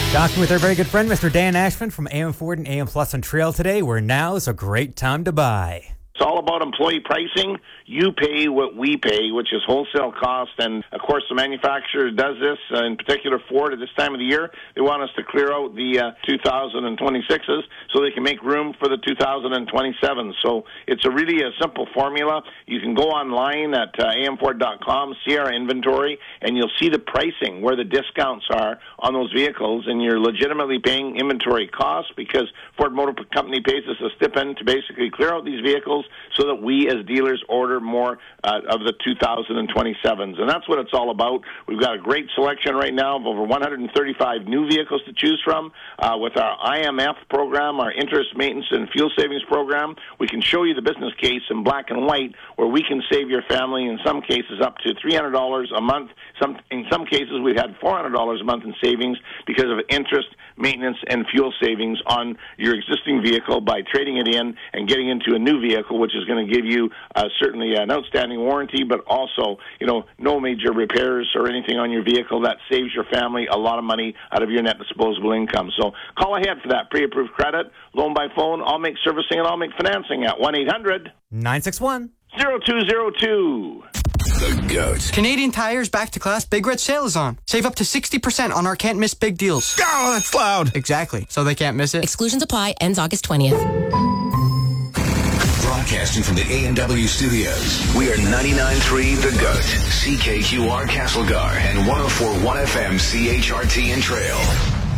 Talking with our very good friend, Mr. Dan Ashman from AM Ford and AM Plus on Trail today, where now is a great time to buy. It's all about employee pricing. You pay what we pay, which is wholesale cost. And, of course, the manufacturer does this, in particular Ford, at this time of the year. They want us to clear out the 2026s so they can make room for the 2027s. So it's really a simple formula. You can go online at amford.com, see our inventory, and you'll see the pricing, where the discounts are on those vehicles. And you're legitimately paying inventory costs because Ford Motor Company pays us a stipend to basically clear out these vehicles so that we as dealers order more of the 2027s. And that's what it's all about. We've got a great selection right now of over 135 new vehicles to choose from. With our IMF program, our interest maintenance and fuel savings program, we can show you the business case in black and white where we can save your family, in some cases, up to $300 a month. In some cases, we've had $400 a month in savings because of interest, maintenance, and fuel savings on your existing vehicle by trading it in and getting into a new vehicle, which is going to give you certainly an outstanding warranty, but also, no major repairs or anything on your vehicle. That saves your family a lot of money out of your net disposable income. So call ahead for that pre-approved credit, loan by phone. I'll make servicing and I'll make financing at 1-800-961-0202. The GOAT. Canadian Tire's Back to Class Big Red Sale is on. Save up to 60% on our can't miss big deals. Oh, that's loud. Exactly. So they can't miss it. Exclusions apply. Ends August 20th. Broadcasting from the A&W studios, we are 99.3 The GOAT, CKQR Castlegar, and 104.1 FM CHRT in Trail.